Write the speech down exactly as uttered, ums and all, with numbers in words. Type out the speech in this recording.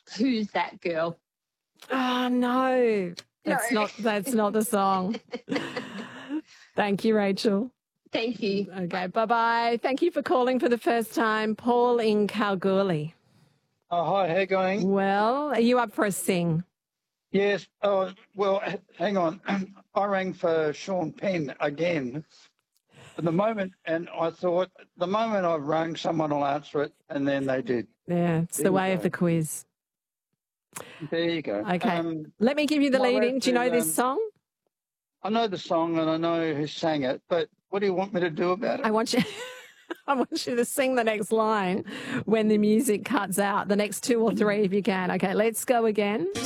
Who's That Girl? Oh, no. That's No. not that's not the song. Thank you, Rachel. Thank you. Okay, bye-bye. Thank you for calling for the first time. Paul in Kalgoorlie. Oh, hi, how you going? Well, are you up for a sing? Yes. Oh, well, h- hang on. I rang for Sean Penn again at the moment, and I thought the moment I've rung, someone will answer it, and then they did. Yeah, it's There the you way of go. the quiz. There you go. Okay, Um, let me give you the my lead last in. Do you know two, this um, song? I know the song and I know who sang it, but what do you want me to do about it? I want you... I want you to sing the next line when the music cuts out, the next two or three if you can. Okay, let's go again.